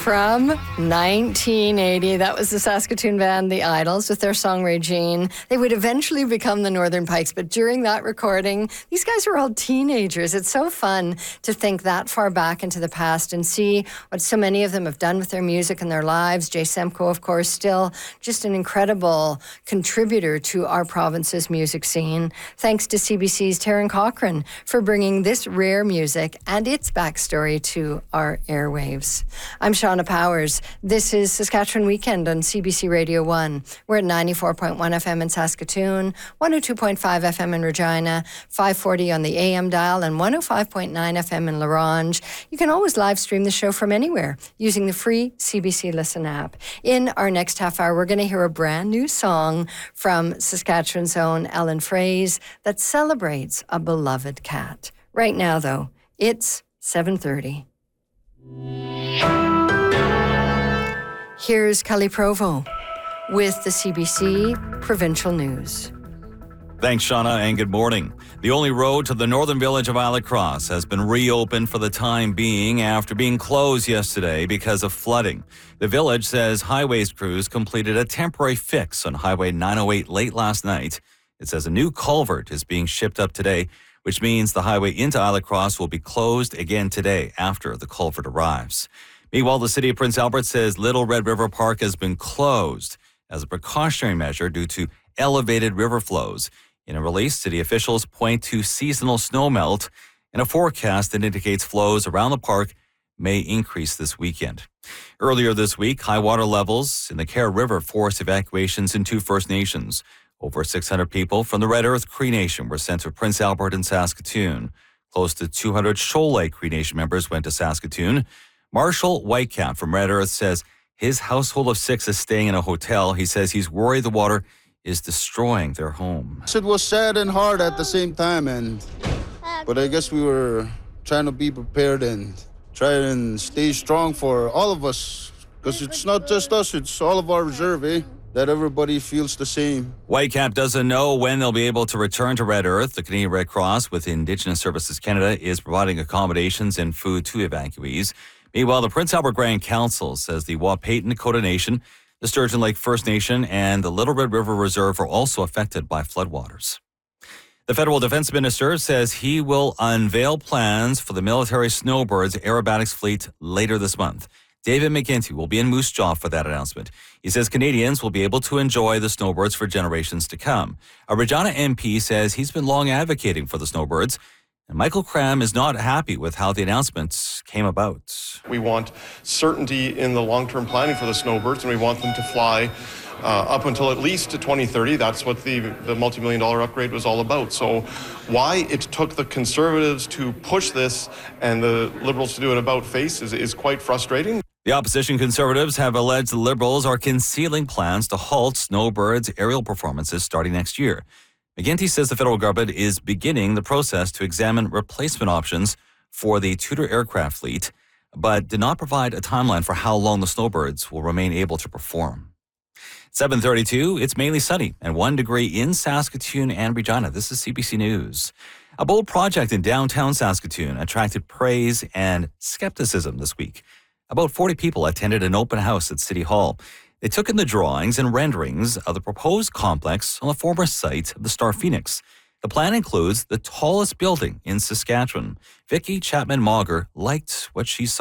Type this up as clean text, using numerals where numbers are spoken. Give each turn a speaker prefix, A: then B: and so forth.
A: From 1980, that was the Saskatoon band, The Idols, with their song Regine. They would eventually become the Northern Pikes, but during that recording, these guys were all teenagers. It's so fun to think that far back into the past and see what so many of them have done with their music and their lives. Jay Semko, of course, still just an incredible contributor to our province's music scene. Thanks to CBC's Taryn Cochrane for bringing this rare music and its backstory to our airwaves. I'm Shauna Powers. This is Saskatchewan Weekend on CBC Radio 1. We're at 94.1 FM in Saskatoon, 102.5 FM in Regina, 540 on the AM dial, and 105.9 FM in La Ronge. You can always live stream the show from anywhere using the free CBC Listen app. In our next half hour, we're going to hear a brand new song from Saskatchewan's own Ellen Fraze that celebrates a beloved cat. Right now, though, it's 7:30. Here's Kelly Provo with the CBC Provincial News.
B: Thanks, Shauna, and good morning. The only road to the northern village of Isle Cross has been reopened for the time being after being closed yesterday because of flooding. The village says highways crews completed a temporary fix on Highway 908 late last night. It says a new culvert is being shipped up today, which means the highway into Isle Cross will be closed again today after the culvert arrives. Meanwhile, the City of Prince Albert says Little Red River Park has been closed as a precautionary measure due to elevated river flows. In a release, city officials point to seasonal snowmelt and a forecast that indicates flows around the park may increase this weekend. Earlier this week, high water levels in the Kerr River forced evacuations in 2 First Nations. Over 600 people from the Red Earth Cree Nation were sent to Prince Albert and Saskatoon. Close to 200 Shoal Lake Cree Nation members went to Saskatoon. Marshall Whitecap from Red Earth says his household of 6 is staying in a hotel. He says he's worried the water is destroying their home.
C: It was sad and hard at the same time, but I guess we were trying to be prepared and try and stay strong for all of us, because it's not just us, it's all of our reserve, that everybody feels the same.
B: Whitecap doesn't know when they'll be able to return to Red Earth. The Canadian Red Cross with Indigenous Services Canada is providing accommodations and food to evacuees. Meanwhile, the Prince Albert Grand Council says the Wahpayton Nakota Nation, the Sturgeon Lake First Nation, and the Little Red River Reserve are also affected by floodwaters. The federal defense minister says he will unveil plans for the military snowbirds aerobatics fleet later this month. David McGuinty will be in Moose Jaw for that announcement. He says Canadians will be able to enjoy the snowbirds for generations to come. A Regina MP says he's been long advocating for the snowbirds, and Michael Cram is not happy with how the announcement came about.
D: We want certainty in the long-term planning for the snowbirds, and we want them to fly up until at least to 2030. That's what the multi-million-dollar upgrade was all about. So why it took the Conservatives to push this and the Liberals to do an about-face is quite frustrating.
B: The opposition Conservatives have alleged the Liberals are concealing plans to halt snowbirds' aerial performances starting next year. McGuinty says the federal government is beginning the process to examine replacement options for the Tudor aircraft fleet, but did not provide a timeline for how long the snowbirds will remain able to perform. 7:32, it's mainly sunny and 1 degree in Saskatoon and Regina. This is CBC News. A bold project in downtown Saskatoon attracted praise and skepticism this week. About 40 people attended an open house at City Hall. They took in the drawings and renderings of the proposed complex on the former site of the Star Phoenix. The plan includes the tallest building in Saskatchewan. Vicki Chapman-Mauger liked what she saw.